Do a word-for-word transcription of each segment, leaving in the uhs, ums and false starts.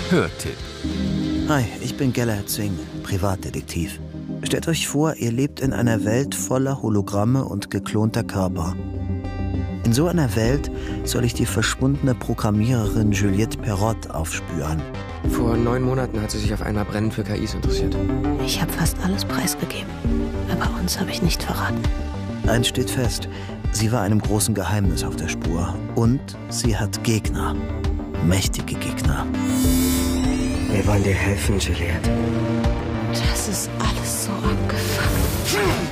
Hörtipp. Hi, ich bin Gellert Zwing, Privatdetektiv. Stellt euch vor, ihr lebt in einer Welt voller Hologramme und geklonter Körper. In so einer Welt soll ich die verschwundene Programmiererin Juliette Perrott aufspüren. Vor neun Monaten hat sie sich auf einmal brennend für K Is interessiert. Ich habe fast alles preisgegeben, aber uns habe ich nicht verraten. Eins steht fest, sie war einem großen Geheimnis auf der Spur. Und sie hat Gegner. Mächtige Gegner. Wir wollen dir helfen, Juliette. Das ist alles so abgefuckt.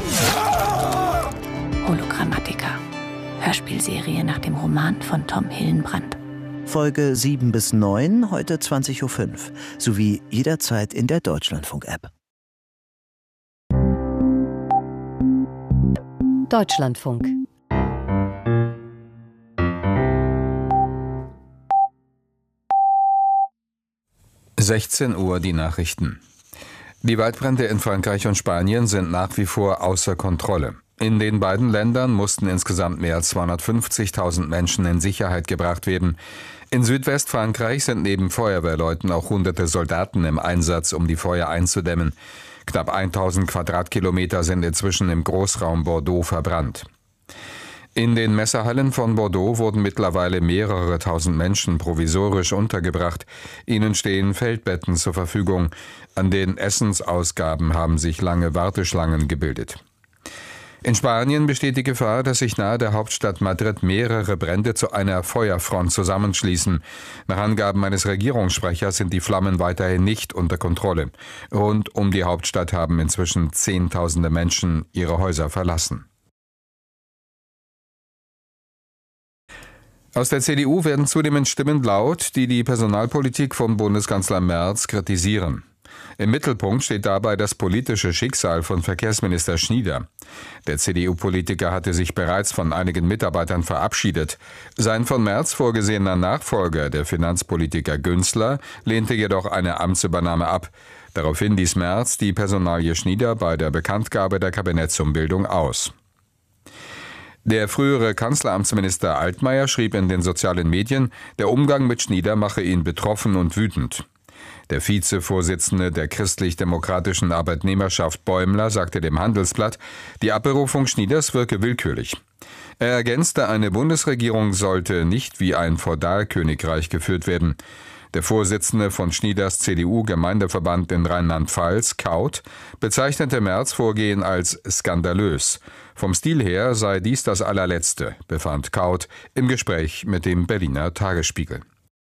Hologrammatiker. Hörspielserie nach dem Roman von Tom Hillenbrand. Folge sieben bis neun, heute zwanzig Uhr fünf. Sowie jederzeit in der Deutschlandfunk-App. Deutschlandfunk. sechzehn Uhr die Nachrichten. Die Waldbrände in Frankreich und Spanien sind nach wie vor außer Kontrolle. In den beiden Ländern mussten insgesamt mehr als zweihundertfünfzigtausend Menschen in Sicherheit gebracht werden. In Südwestfrankreich sind neben Feuerwehrleuten auch hunderte Soldaten im Einsatz, um die Feuer einzudämmen. Knapp tausend Quadratkilometer sind inzwischen im Großraum Bordeaux verbrannt. In den Messehallen von Bordeaux wurden mittlerweile mehrere tausend Menschen provisorisch untergebracht. Ihnen stehen Feldbetten zur Verfügung. An den Essensausgaben haben sich lange Warteschlangen gebildet. In Spanien besteht die Gefahr, dass sich nahe der Hauptstadt Madrid mehrere Brände zu einer Feuerfront zusammenschließen. Nach Angaben eines Regierungssprechers sind die Flammen weiterhin nicht unter Kontrolle. Rund um die Hauptstadt haben inzwischen Zehntausende Menschen ihre Häuser verlassen. Aus der C D U werden zunehmend Stimmen laut, die die Personalpolitik von Bundeskanzler Merz kritisieren. Im Mittelpunkt steht dabei das politische Schicksal von Verkehrsminister Schnieder. Der C D U-Politiker hatte sich bereits von einigen Mitarbeitern verabschiedet. Sein von Merz vorgesehener Nachfolger, der Finanzpolitiker Günzler, lehnte jedoch eine Amtsübernahme ab. Daraufhin ließ Merz die Personalie Schnieder bei der Bekanntgabe der Kabinettsumbildung aus. Der frühere Kanzleramtsminister Altmaier schrieb in den sozialen Medien, der Umgang mit Schnieder mache ihn betroffen und wütend. Der Vizevorsitzende der christlich-demokratischen Arbeitnehmerschaft Bäumler sagte dem Handelsblatt, die Abberufung Schnieders wirke willkürlich. Er ergänzte, eine Bundesregierung sollte nicht wie ein Feudalkönigreich geführt werden. Der Vorsitzende von Schnieders C D U-Gemeindeverband in Rheinland-Pfalz, Kaut, bezeichnete Merz' Vorgehen als skandalös. Vom Stil her sei dies das allerletzte, befand Kaut im Gespräch mit dem Berliner Tagesspiegel.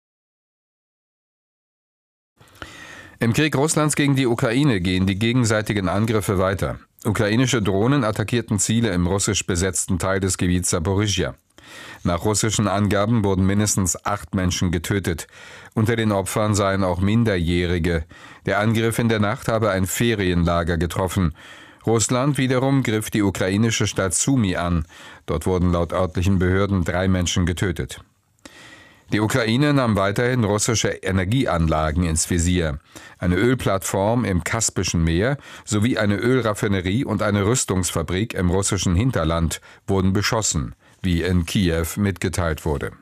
Im Krieg Russlands gegen die Ukraine gehen die gegenseitigen Angriffe weiter. Ukrainische Drohnen attackierten Ziele im russisch besetzten Teil des Gebiets Saporischschja. Nach russischen Angaben wurden mindestens acht Menschen getötet. Unter den Opfern seien auch Minderjährige. Der Angriff in der Nacht habe ein Ferienlager getroffen. Russland wiederum griff die ukrainische Stadt Sumy an. Dort wurden laut örtlichen Behörden drei Menschen getötet. Die Ukraine nahm weiterhin russische Energieanlagen ins Visier. Eine Ölplattform im Kaspischen Meer sowie eine Ölraffinerie und eine Rüstungsfabrik im russischen Hinterland wurden beschossen, wie in Kiew mitgeteilt wurde.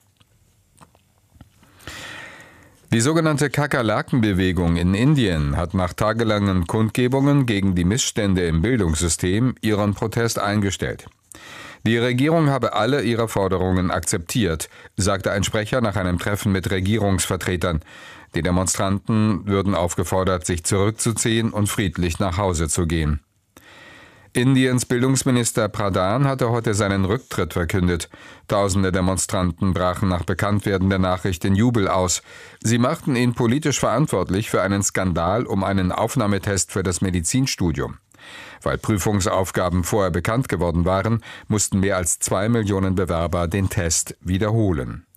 Die sogenannte Kakerlakenbewegung in Indien hat nach tagelangen Kundgebungen gegen die Missstände im Bildungssystem ihren Protest eingestellt. Die Regierung habe alle ihre Forderungen akzeptiert, sagte ein Sprecher nach einem Treffen mit Regierungsvertretern. Die Demonstranten würden aufgefordert, sich zurückzuziehen und friedlich nach Hause zu gehen. Indiens Bildungsminister Pradhan hatte heute seinen Rücktritt verkündet. Tausende Demonstranten brachen nach Bekanntwerden der Nachricht in Jubel aus. Sie machten ihn politisch verantwortlich für einen Skandal um einen Aufnahmetest für das Medizinstudium. Weil Prüfungsaufgaben vorher bekannt geworden waren, mussten mehr als zwei Millionen Bewerber den Test wiederholen.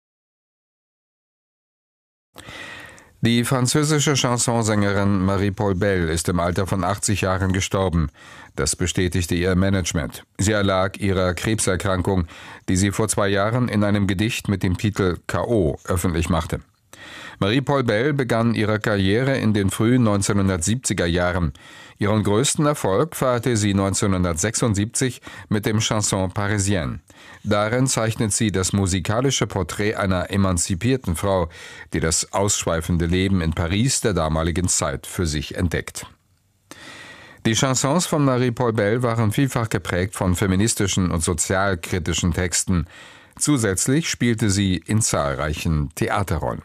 Die französische Chansonsängerin Marie-Paul Bell ist im Alter von achtzig Jahren gestorben. Das bestätigte ihr Management. Sie erlag ihrer Krebserkrankung, die sie vor zwei Jahren in einem Gedicht mit dem Titel K O öffentlich machte. Marie-Paul Bell begann ihre Karriere in den frühen neunzehnhundertsiebziger Jahren. Ihren größten Erfolg feierte sie neunzehnhundertsechsundsiebzig mit dem Chanson Parisienne. Darin zeichnet sie das musikalische Porträt einer emanzipierten Frau, die das ausschweifende Leben in Paris der damaligen Zeit für sich entdeckt. Die Chansons von Marie-Paul Bell waren vielfach geprägt von feministischen und sozialkritischen Texten. Zusätzlich spielte sie in zahlreichen Theaterrollen.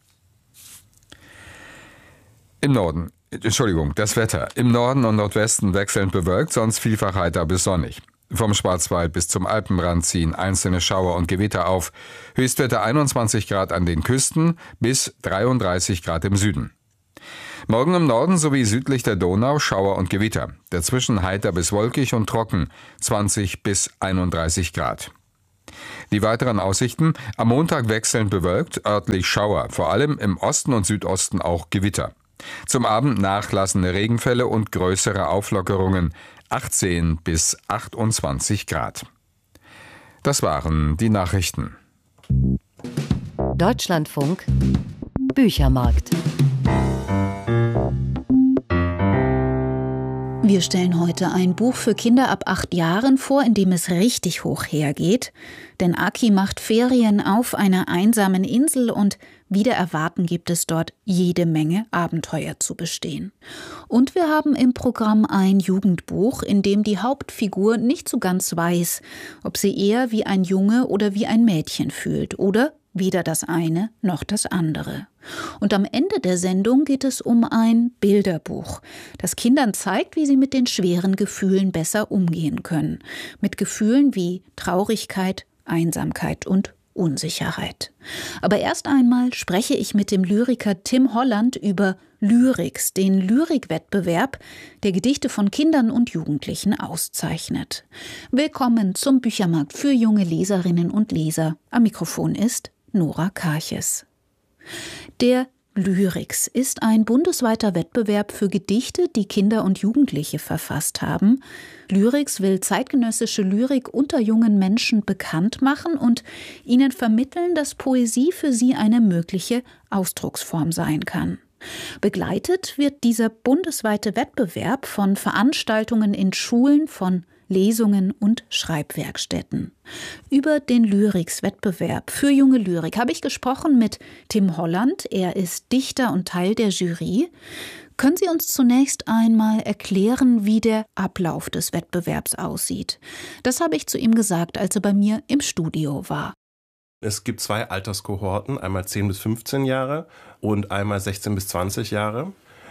Im Norden, Entschuldigung, das Wetter. Im Norden und Nordwesten wechselnd bewölkt, sonst vielfach heiter bis sonnig. Vom Schwarzwald bis zum Alpenrand ziehen einzelne Schauer und Gewitter auf. Höchstwerte einundzwanzig Grad an den Küsten bis dreiunddreißig Grad im Süden. Morgen im Norden sowie südlich der Donau Schauer und Gewitter. Dazwischen heiter bis wolkig und trocken, zwanzig bis einunddreißig Grad. Die weiteren Aussichten: am Montag wechselnd bewölkt, örtlich Schauer, vor allem im Osten und Südosten auch Gewitter. Zum Abend nachlassende Regenfälle und größere Auflockerungen, achtzehn bis achtundzwanzig Grad. Das waren die Nachrichten. Deutschlandfunk Büchermarkt. Wir stellen heute ein Buch für Kinder ab acht Jahren vor, in dem es richtig hoch hergeht. Denn Aki macht Ferien auf einer einsamen Insel und wider Erwarten gibt es dort jede Menge Abenteuer zu bestehen. Und wir haben im Programm ein Jugendbuch, in dem die Hauptfigur nicht so ganz weiß, ob sie eher wie ein Junge oder wie ein Mädchen fühlt oder weder das eine noch das andere. Und am Ende der Sendung geht es um ein Bilderbuch, das Kindern zeigt, wie sie mit den schweren Gefühlen besser umgehen können. Mit Gefühlen wie Traurigkeit, Einsamkeit und Unsicherheit. Aber erst einmal spreche ich mit dem Lyriker Tim Holland über Lyrics, den Lyrikwettbewerb, der Gedichte von Kindern und Jugendlichen auszeichnet. Willkommen zum Büchermarkt für junge Leserinnen und Leser. Am Mikrofon ist Nora Karches. Der Lyrics ist ein bundesweiter Wettbewerb für Gedichte, die Kinder und Jugendliche verfasst haben. Lyrics will zeitgenössische Lyrik unter jungen Menschen bekannt machen und ihnen vermitteln, dass Poesie für sie eine mögliche Ausdrucksform sein kann. Begleitet wird dieser bundesweite Wettbewerb von Veranstaltungen in Schulen, von Lesungen und Schreibwerkstätten. Über den Lyrics-Wettbewerb für junge Lyrik habe ich gesprochen mit Tim Holland. Er ist Dichter und Teil der Jury. Können Sie uns zunächst einmal erklären, wie der Ablauf des Wettbewerbs aussieht? Das habe ich zu ihm gesagt, als er bei mir im Studio war. Es gibt zwei Alterskohorten, einmal zehn bis fünfzehn Jahre und einmal sechzehn bis zwanzig Jahre.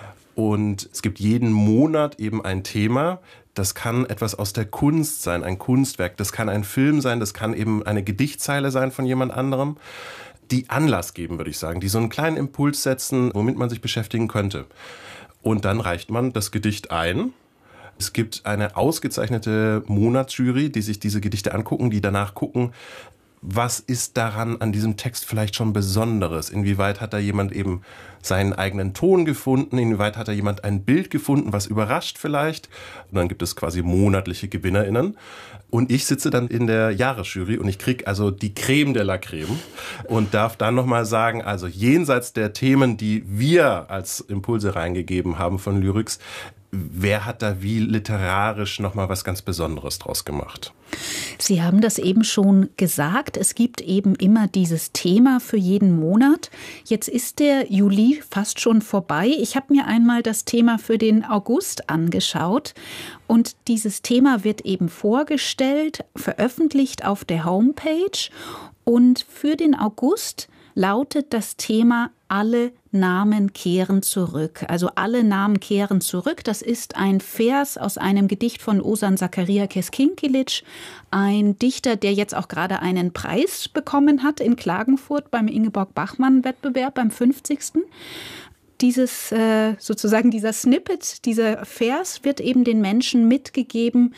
Und es gibt jeden Monat eben ein Thema. Das kann etwas aus der Kunst sein, ein Kunstwerk. Das kann ein Film sein, das kann eben eine Gedichtzeile sein von jemand anderem, die Anlass geben, würde ich sagen, die so einen kleinen Impuls setzen, womit man sich beschäftigen könnte. Und dann reicht man das Gedicht ein. Es gibt eine ausgezeichnete Monatsjury, die sich diese Gedichte angucken, die danach gucken, was ist daran an diesem Text vielleicht schon Besonderes? Inwieweit hat da jemand eben seinen eigenen Ton gefunden? Inwieweit hat da jemand ein Bild gefunden, was überrascht vielleicht? Und dann gibt es quasi monatliche GewinnerInnen. Und ich sitze dann in der Jahresjury und ich kriege also die Creme de la Creme und darf dann nochmal sagen, also jenseits der Themen, die wir als Impulse reingegeben haben von Lyrics, wer hat da wie literarisch nochmal was ganz Besonderes draus gemacht? Sie haben das eben schon gesagt, es gibt eben immer dieses Thema für jeden Monat. Jetzt ist der Juli fast schon vorbei. Ich habe mir einmal das Thema für den August angeschaut und dieses Thema wird eben vorgestellt, veröffentlicht auf der Homepage und für den August lautet das Thema Alle Namen kehren zurück. Also alle Namen kehren zurück. Das ist ein Vers aus einem Gedicht von Ozan Zachariakis Kinkelic, ein Dichter, der jetzt auch gerade einen Preis bekommen hat in Klagenfurt beim Ingeborg-Bachmann-Wettbewerb, beim fünfzigsten Dieses, äh, sozusagen dieser Snippet, dieser Vers wird eben den Menschen mitgegeben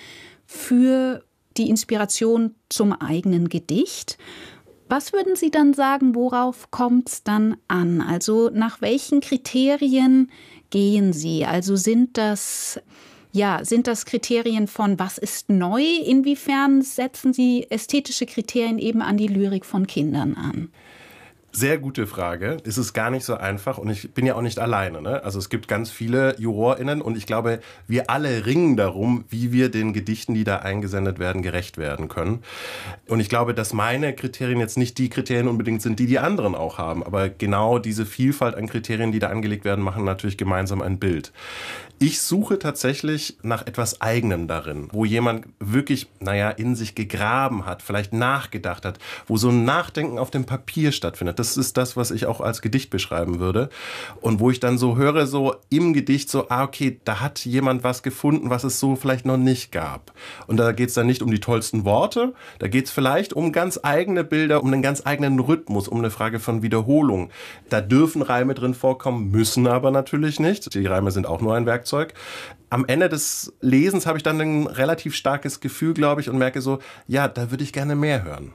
für die Inspiration zum eigenen Gedicht. Was würden Sie dann sagen, worauf kommt es dann an? Also nach welchen Kriterien gehen Sie? Also sind das, ja, sind das Kriterien von was ist neu? Inwiefern setzen Sie ästhetische Kriterien eben an die Lyrik von Kindern an? Sehr gute Frage. Es ist gar nicht so einfach und ich bin ja auch nicht alleine. Ne? Also es gibt ganz viele JurorInnen und ich glaube, wir alle ringen darum, wie wir den Gedichten, die da eingesendet werden, gerecht werden können. Und ich glaube, dass meine Kriterien jetzt nicht die Kriterien unbedingt sind, die die anderen auch haben. Aber genau diese Vielfalt an Kriterien, die da angelegt werden, machen natürlich gemeinsam ein Bild. Ich suche tatsächlich nach etwas Eigenem darin, wo jemand wirklich, naja, in sich gegraben hat, vielleicht nachgedacht hat, wo so ein Nachdenken auf dem Papier stattfindet. Das ist das, was ich auch als Gedicht beschreiben würde. Und wo ich dann so höre, so im Gedicht so, ah, okay, da hat jemand was gefunden, was es so vielleicht noch nicht gab. Und da geht es dann nicht um die tollsten Worte, da geht es vielleicht um ganz eigene Bilder, um einen ganz eigenen Rhythmus, um eine Frage von Wiederholung. Da dürfen Reime drin vorkommen, müssen aber natürlich nicht. Die Reime sind auch nur ein Werkzeug. Am Ende des Lesens habe ich dann ein relativ starkes Gefühl, glaube ich, und merke so, ja, da würde ich gerne mehr hören.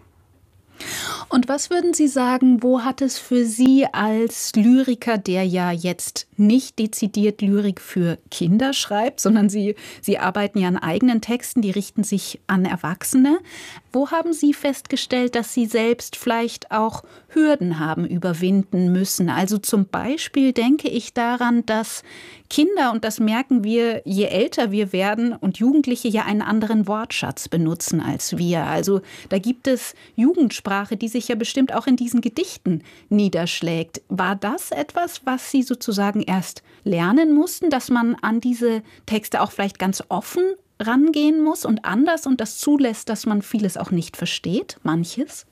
Und was würden Sie sagen, wo hat es für Sie als Lyriker, der ja jetzt nicht dezidiert Lyrik für Kinder schreibt, sondern Sie, Sie arbeiten ja an eigenen Texten, die richten sich an Erwachsene. Wo haben Sie festgestellt, dass Sie selbst vielleicht auch Hürden haben überwinden müssen? Also zum Beispiel denke ich daran, dass Kinder, und das merken wir, je älter wir werden, und Jugendliche ja einen anderen Wortschatz benutzen als wir. Also da gibt es Jugendsprache, die sich ja bestimmt auch in diesen Gedichten niederschlägt. War das etwas, was Sie sozusagen erst lernen mussten, dass man an diese Texte auch vielleicht ganz offen rangehen muss und anders und das zulässt, dass man vieles auch nicht versteht, manches?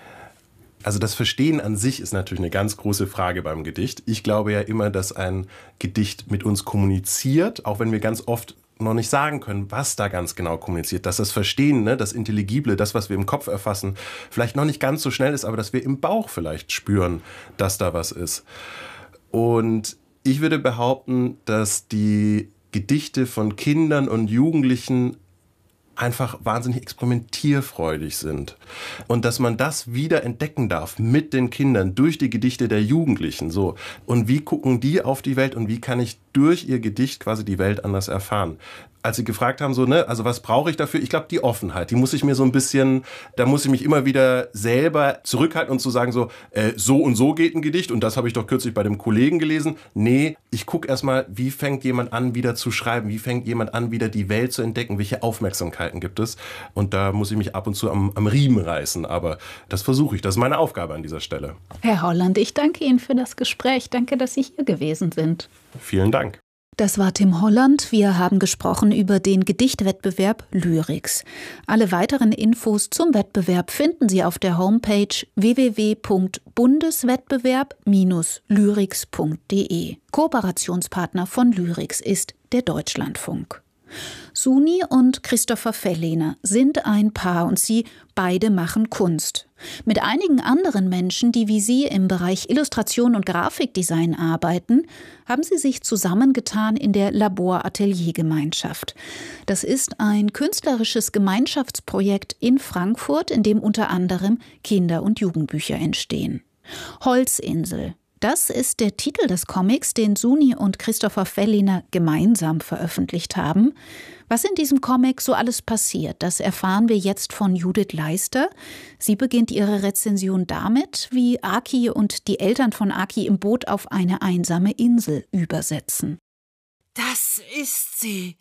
Also das Verstehen an sich ist natürlich eine ganz große Frage beim Gedicht. Ich glaube ja immer, dass ein Gedicht mit uns kommuniziert, auch wenn wir ganz oft noch nicht sagen können, was da ganz genau kommuniziert. Dass das Verstehen, ne, das Intelligible, das, was wir im Kopf erfassen, vielleicht noch nicht ganz so schnell ist, aber dass wir im Bauch vielleicht spüren, dass da was ist. Und ich würde behaupten, dass die Gedichte von Kindern und Jugendlichen einfach wahnsinnig experimentierfreudig sind. Und dass man das wieder entdecken darf mit den Kindern durch die Gedichte der Jugendlichen. So. Und wie gucken die auf die Welt und wie kann ich durch ihr Gedicht quasi die Welt anders erfahren? Als Sie gefragt haben, so, ne, also was brauche ich dafür? Ich glaube, die Offenheit, die muss ich mir so ein bisschen, da muss ich mich immer wieder selber zurückhalten und zu sagen, so, äh, so und so geht ein Gedicht und das habe ich doch kürzlich bei dem Kollegen gelesen. Nee, ich gucke erstmal, wie fängt jemand an, wieder zu schreiben? Wie fängt jemand an, wieder die Welt zu entdecken? Welche Aufmerksamkeiten gibt es? Und da muss ich mich ab und zu am, am Riemen reißen, aber das versuche ich, das ist meine Aufgabe an dieser Stelle. Herr Holland, ich danke Ihnen für das Gespräch. Danke, dass Sie hier gewesen sind. Vielen Dank. Das war Tim Holland. Wir haben gesprochen über den Gedichtwettbewerb Lyrics. Alle weiteren Infos zum Wettbewerb finden Sie auf der Homepage w w w punkt bundeswettbewerb Bindestrich lyrics punkt de. Kooperationspartner von Lyrics ist der Deutschlandfunk. Suni und Christopher Fellehner sind ein Paar und sie beide machen Kunst. Mit einigen anderen Menschen, die wie sie im Bereich Illustration und Grafikdesign arbeiten, haben sie sich zusammengetan in der Labor-Atelier-Gemeinschaft. Das ist ein künstlerisches Gemeinschaftsprojekt in Frankfurt, in dem unter anderem Kinder- und Jugendbücher entstehen. Holzinsel. Das ist der Titel des Comics, den Suni und Christopher Fellehner gemeinsam veröffentlicht haben. Was in diesem Comic so alles passiert, das erfahren wir jetzt von Judith Leister. Sie beginnt ihre Rezension damit, wie Aki und die Eltern von Aki im Boot auf eine einsame Insel übersetzen. Das ist sie.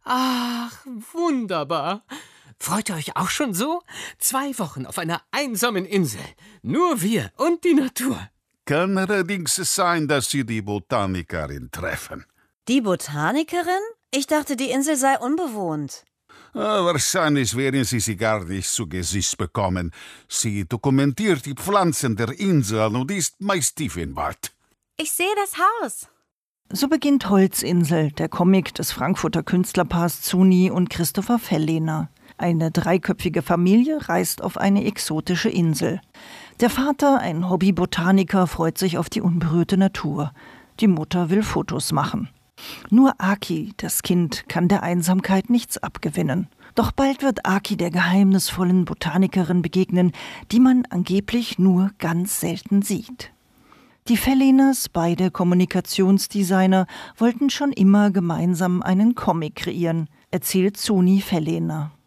Ach, wunderbar. Freut ihr euch auch schon so? Zwei Wochen auf einer einsamen Insel. Nur wir und die Natur. Kann allerdings sein, dass Sie die Botanikerin treffen. Die Botanikerin? Ich dachte, die Insel sei unbewohnt. Ah, wahrscheinlich werden Sie sie gar nicht zu Gesicht bekommen. Sie dokumentiert die Pflanzen der Insel und ist meist tief im Wald. Ich sehe das Haus. So beginnt Holzinsel, der Comic des Frankfurter Künstlerpaars Suni und Christopher Fellehner. Eine dreiköpfige Familie reist auf eine exotische Insel. Der Vater, ein Hobbybotaniker, freut sich auf die unberührte Natur. Die Mutter will Fotos machen. Nur Aki, das Kind, kann der Einsamkeit nichts abgewinnen. Doch bald wird Aki der geheimnisvollen Botanikerin begegnen, die man angeblich nur ganz selten sieht. Die Fellehners, beide Kommunikationsdesigner, wollten schon immer gemeinsam einen Comic kreieren, erzählt Suni Fellehner.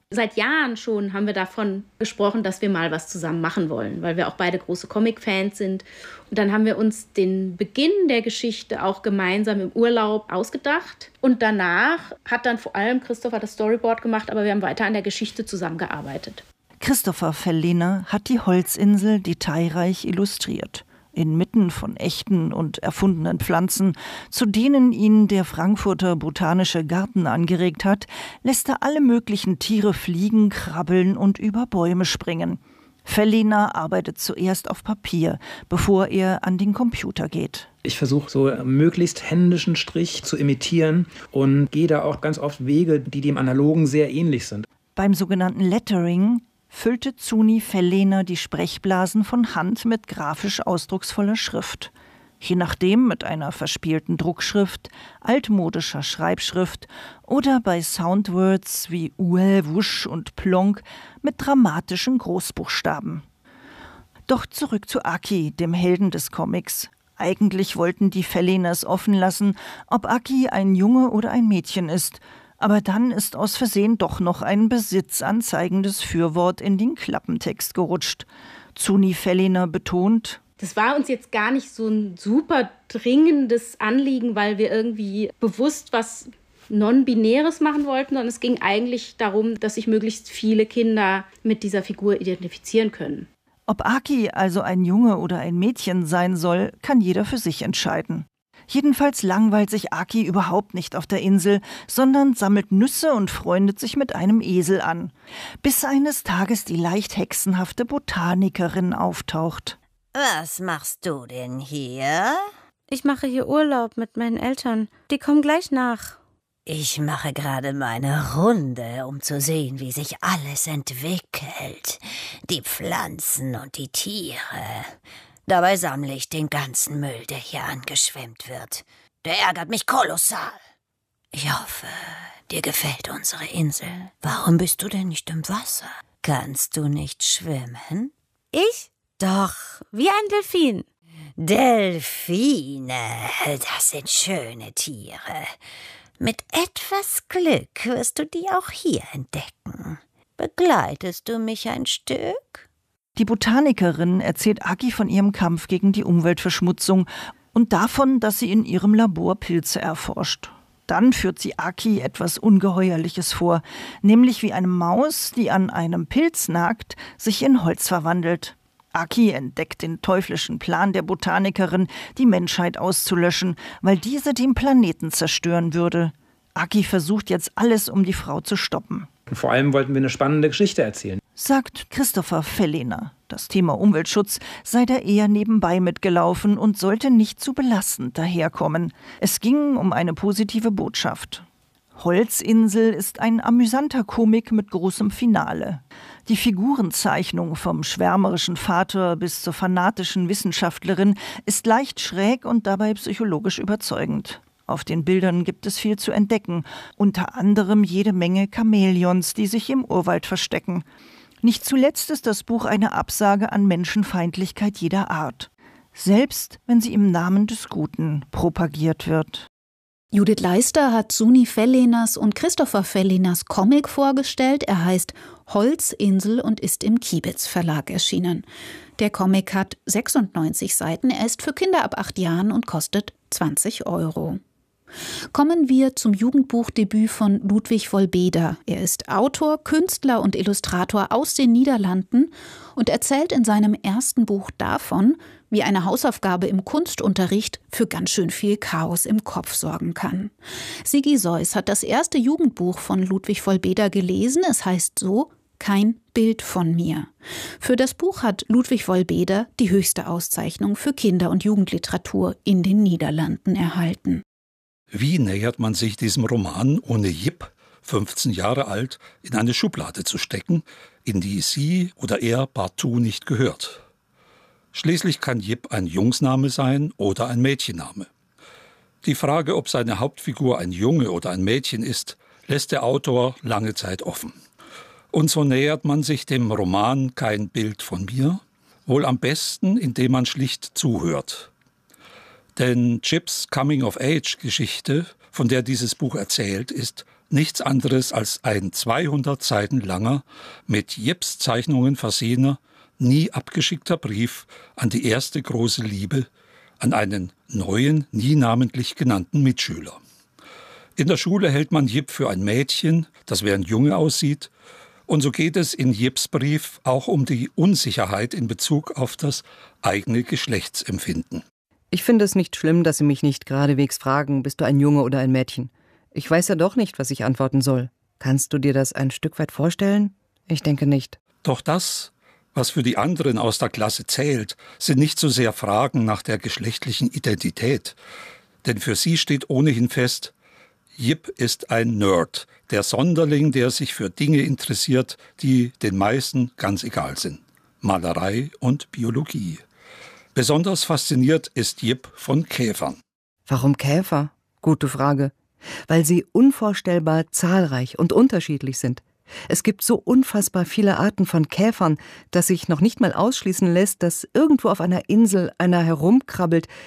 Seit Jahren schon haben wir davon gesprochen, dass wir mal was zusammen machen wollen, weil wir auch beide große Comic-Fans sind. Und dann haben wir uns den Beginn der Geschichte auch gemeinsam im Urlaub ausgedacht. Und danach hat dann vor allem Christopher das Storyboard gemacht, aber wir haben weiter an der Geschichte zusammengearbeitet. Christopher Fellehner hat die Holzinsel detailreich illustriert. Inmitten von echten und erfundenen Pflanzen, zu denen ihn der Frankfurter Botanische Garten angeregt hat, lässt er alle möglichen Tiere fliegen, krabbeln und über Bäume springen. Fellehner arbeitet zuerst auf Papier, bevor er an den Computer geht. Ich versuche so möglichst händischen Strich zu imitieren und gehe da auch ganz oft Wege, die dem Analogen sehr ähnlich sind. Beim sogenannten Lettering füllte Zuni Fellehner die Sprechblasen von Hand mit grafisch ausdrucksvoller Schrift. Je nachdem mit einer verspielten Druckschrift, altmodischer Schreibschrift oder bei Soundwords wie Uel, Wusch und Plonk mit dramatischen Großbuchstaben. Doch zurück zu Aki, dem Helden des Comics. Eigentlich wollten die Fellehners offen lassen, ob Aki ein Junge oder ein Mädchen ist. Aber dann ist aus Versehen doch noch ein besitzanzeigendes Fürwort in den Klappentext gerutscht. Zuni Fellehner betont: Das war uns jetzt gar nicht so ein super dringendes Anliegen, weil wir irgendwie bewusst was Non-Binäres machen wollten, sondern es ging eigentlich darum, dass sich möglichst viele Kinder mit dieser Figur identifizieren können. Ob Aki also ein Junge oder ein Mädchen sein soll, kann jeder für sich entscheiden. Jedenfalls langweilt sich Aki überhaupt nicht auf der Insel, sondern sammelt Nüsse und freundet sich mit einem Esel an. Bis eines Tages die leicht hexenhafte Botanikerin auftaucht. Was machst du denn hier? Ich mache hier Urlaub mit meinen Eltern. Die kommen gleich nach. Ich mache gerade meine Runde, um zu sehen, wie sich alles entwickelt. Die Pflanzen und die Tiere. Dabei sammle ich den ganzen Müll, der hier angeschwemmt wird. Der ärgert mich kolossal. Ich hoffe, dir gefällt unsere Insel. Warum bist du denn nicht im Wasser? Kannst du nicht schwimmen? Ich? Doch, wie ein Delfin. Delfine, das sind schöne Tiere. Mit etwas Glück wirst du die auch hier entdecken. Begleitest du mich ein Stück? Die Botanikerin erzählt Aki von ihrem Kampf gegen die Umweltverschmutzung und davon, dass sie in ihrem Labor Pilze erforscht. Dann führt sie Aki etwas Ungeheuerliches vor, nämlich wie eine Maus, die an einem Pilz nagt, sich in Holz verwandelt. Aki entdeckt den teuflischen Plan der Botanikerin, die Menschheit auszulöschen, weil diese den Planeten zerstören würde. Aki versucht jetzt alles, um die Frau zu stoppen. Vor allem wollten wir eine spannende Geschichte erzählen, sagt Christopher Fellehner. Das Thema Umweltschutz sei da eher nebenbei mitgelaufen und sollte nicht zu belastend daherkommen. Es ging um eine positive Botschaft. Holzinsel ist ein amüsanter Komik mit großem Finale. Die Figurenzeichnung vom schwärmerischen Vater bis zur fanatischen Wissenschaftlerin ist leicht schräg und dabei psychologisch überzeugend. Auf den Bildern gibt es viel zu entdecken, unter anderem jede Menge Chamäleons, die sich im Urwald verstecken. Nicht zuletzt ist das Buch eine Absage an Menschenfeindlichkeit jeder Art, selbst wenn sie im Namen des Guten propagiert wird. Judith Leister hat Zuni Fellehners und Christopher Fellehners Comic vorgestellt. Er heißt Holzinsel und ist im Kibitz Verlag erschienen. Der Comic hat sechsundneunzig Seiten, er ist für Kinder ab acht Jahren und kostet zwanzig Euro. Kommen wir zum Jugendbuchdebüt von Ludwig Wolbeder. Er ist Autor, Künstler und Illustrator aus den Niederlanden und erzählt in seinem ersten Buch davon, wie eine Hausaufgabe im Kunstunterricht für ganz schön viel Chaos im Kopf sorgen kann. Sigi Seuss hat das erste Jugendbuch von Ludwig Wolbeder gelesen. Es heißt so: Kein Bild von mir. Für das Buch hat Ludwig Wolbeder die höchste Auszeichnung für Kinder- und Jugendliteratur in den Niederlanden erhalten. Wie nähert man sich diesem Roman, ohne Jip, fünfzehn Jahre alt, in eine Schublade zu stecken, in die sie oder er partout nicht gehört? Schließlich kann Jip ein Jungsname sein oder ein Mädchenname. Die Frage, ob seine Hauptfigur ein Junge oder ein Mädchen ist, lässt der Autor lange Zeit offen. Und so nähert man sich dem Roman Kein Bild von mir, wohl am besten, indem man schlicht zuhört. Denn Jips Coming-of-Age-Geschichte, von der dieses Buch erzählt, ist nichts anderes als ein zweihundert Seiten langer, mit Jips Zeichnungen versehener, nie abgeschickter Brief an die erste große Liebe, an einen neuen, nie namentlich genannten Mitschüler. In der Schule hält man Jip für ein Mädchen, das wie ein Junge aussieht, und so geht es in Jips Brief auch um die Unsicherheit in Bezug auf das eigene Geschlechtsempfinden. Ich finde es nicht schlimm, dass Sie mich nicht geradewegs fragen, bist du ein Junge oder ein Mädchen? Ich weiß ja doch nicht, was ich antworten soll. Kannst du dir das ein Stück weit vorstellen? Ich denke nicht. Doch das, was für die anderen aus der Klasse zählt, sind nicht so sehr Fragen nach der geschlechtlichen Identität. Denn für sie steht ohnehin fest, Jip ist ein Nerd, der Sonderling, der sich für Dinge interessiert, die den meisten ganz egal sind. Malerei und Biologie. Besonders fasziniert ist Jip von Käfern. Warum Käfer? Gute Frage. Weil sie unvorstellbar zahlreich und unterschiedlich sind. Es gibt so unfassbar viele Arten von Käfern, dass sich noch nicht mal ausschließen lässt, dass irgendwo auf einer Insel einer herumkrabbelt,